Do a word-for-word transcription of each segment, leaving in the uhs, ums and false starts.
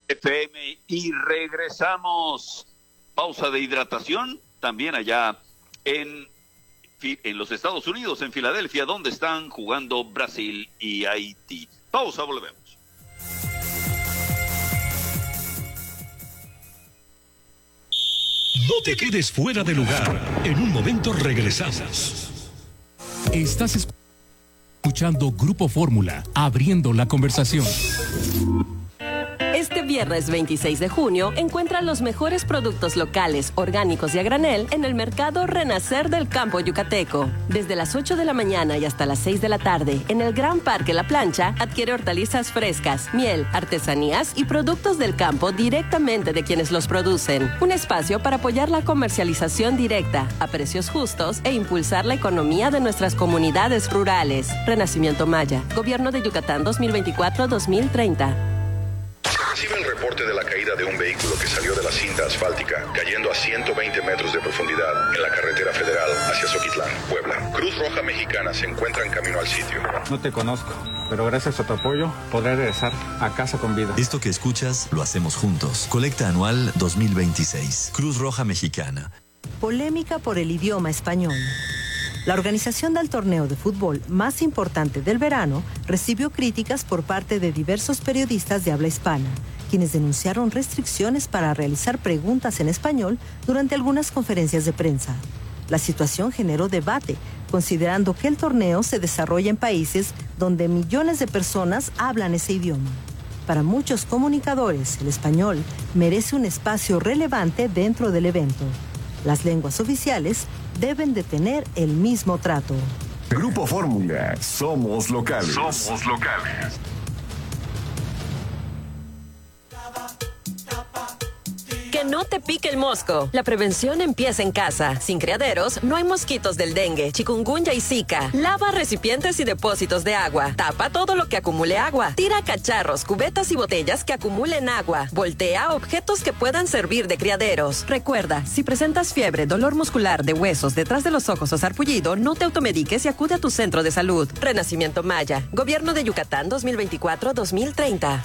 F M y regresamos. Pausa de hidratación también allá en, en los Estados Unidos, en Filadelfia, donde están jugando Brasil y Haití. Pausa, volvemos. No te quedes fuera de lugar. En un momento regresamos. Estás escuchando Grupo Fórmula, abriendo la conversación. Este viernes veintiséis de junio, encuentra los mejores productos locales, orgánicos y a granel en el mercado Renacer del Campo Yucateco. Desde las ocho de la mañana y hasta las seis de la tarde, en el Gran Parque La Plancha, adquiere hortalizas frescas, miel, artesanías y productos del campo directamente de quienes los producen. Un espacio para apoyar la comercialización directa, a precios justos e impulsar la economía de nuestras comunidades rurales. Renacimiento Maya, Gobierno de Yucatán dos mil veinticuatro a dos mil treinta. Recibe el reporte de la caída de un vehículo que salió de la cinta asfáltica, cayendo a ciento veinte metros de profundidad en la carretera federal hacia Zoquitlán, Puebla. Cruz Roja Mexicana se encuentra en camino al sitio. No te conozco, pero gracias a tu apoyo podré regresar a casa con vida. Esto que escuchas lo hacemos juntos. Colecta anual dos mil veintiséis. Cruz Roja Mexicana. Polémica por el idioma español. La organización del torneo de fútbol más importante del verano recibió críticas por parte de diversos periodistas de habla hispana, quienes denunciaron restricciones para realizar preguntas en español durante algunas conferencias de prensa. La situación generó debate, considerando que el torneo se desarrolla en países donde millones de personas hablan ese idioma. Para muchos comunicadores, el español merece un espacio relevante dentro del evento. Las lenguas oficiales deben de tener el mismo trato. Grupo Fórmula, somos locales. Somos locales. Que no te pique el mosco. La prevención empieza en casa. Sin criaderos, no hay mosquitos del dengue, chikungunya y zika. Lava recipientes y depósitos de agua. Tapa todo lo que acumule agua. Tira cacharros, cubetas y botellas que acumulen agua. Voltea objetos que puedan servir de criaderos. Recuerda, si presentas fiebre, dolor muscular de huesos, detrás de los ojos o sarpullido, no te automediques y acude a tu centro de salud. Renacimiento Maya. Gobierno de Yucatán dos mil veinticuatro a dos mil treinta.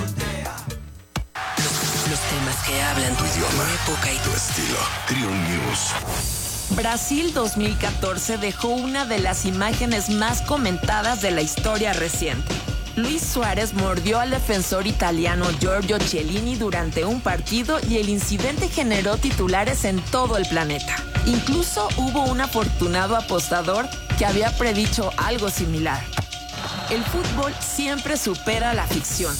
Los temas que hablan tu idioma, tu época y tu estilo. Trio News. Brasil dos mil catorce dejó una de las imágenes más comentadas de la historia reciente. Luis Suárez mordió al defensor italiano Giorgio Chiellini durante un partido y el incidente generó titulares en todo el planeta. Incluso hubo un afortunado apostador que había predicho algo similar. El fútbol siempre supera la ficción.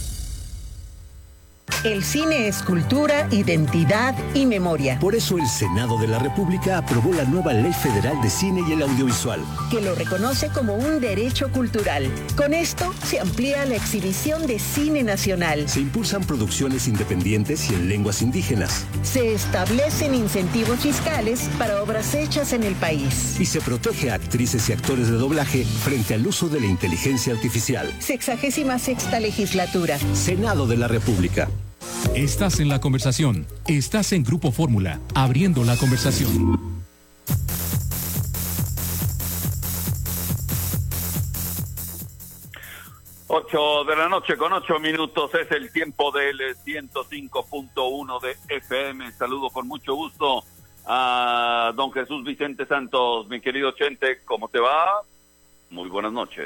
El cine es cultura, identidad y memoria. Por eso el Senado de la República aprobó la nueva Ley Federal de Cine y el Audiovisual, que lo reconoce como un derecho cultural. Con esto se amplía la exhibición de cine nacional. Se impulsan producciones independientes y en lenguas indígenas. Se establecen incentivos fiscales para obras hechas en el país. Y se protege a actrices y actores de doblaje frente al uso de la inteligencia artificial. Sexagésima sexta legislatura. Senado de la República. Estás en la conversación. Estás en Grupo Fórmula, abriendo la conversación. Ocho de la noche con ocho minutos es el tiempo del ciento cinco punto uno de F M. Saludo con mucho gusto a don Jesús Vicente Santos. Mi querido Chente, ¿cómo te va? Muy buenas noches.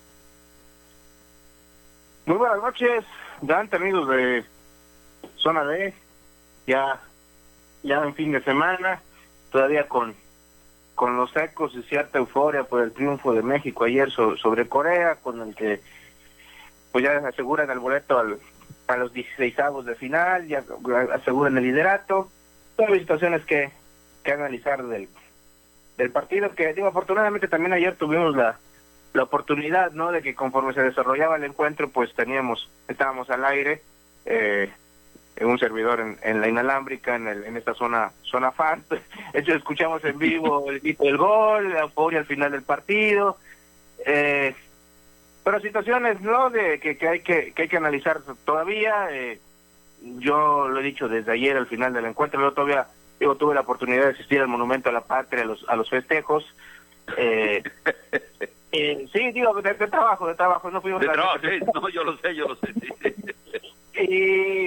Muy buenas noches, Dan, amigos de Zona D, ya, ya en fin de semana, todavía con, con los ecos y cierta euforia por el triunfo de México ayer so, sobre Corea, con el que pues ya aseguran el boleto al, a los dieciseisavos de final, ya aseguran el liderato. Todas las situaciones que, que analizar del, del partido, que digo, afortunadamente también ayer tuvimos la, la oportunidad, ¿no?, de que conforme se desarrollaba el encuentro, pues teníamos, estábamos al aire, eh, en un servidor en, en la inalámbrica, en, el, en esta zona zona fan. De hecho, escuchamos en vivo el grito del gol, la euforia al final del partido, eh, pero situaciones, ¿no?, de que, que hay que que hay que analizar todavía. Eh, yo lo he dicho desde ayer al final del encuentro, yo todavía digo, tuve la oportunidad de asistir al Monumento a la Patria, a los a los festejos. Eh, eh, sí, digo, de, de trabajo, de trabajo, no fuimos de a... trabajo, sí, no, yo lo sé, yo lo sé, sí. Y